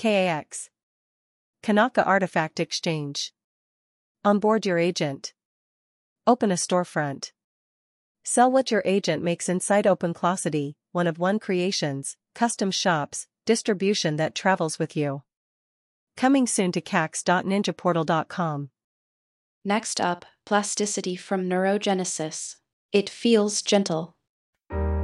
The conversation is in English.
KAX. Kanaka Artifact Exchange. Onboard your agent. Open a storefront. Sell what your agent makes inside OpenClosity, one-of-one creations, custom shops, distribution that travels with you. Coming soon to kax.ninjaportal.com. Next up, plasticity from Neurogenesis. It feels gentle.